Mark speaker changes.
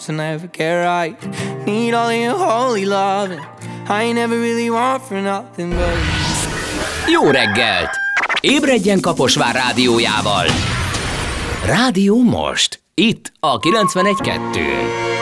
Speaker 1: I never get right. Need all of your holy love. I ain't never really want for nothing but...
Speaker 2: Jó reggelt! Ébredjen Kaposvár rádiójával! Rádió most! Itt a 91.2.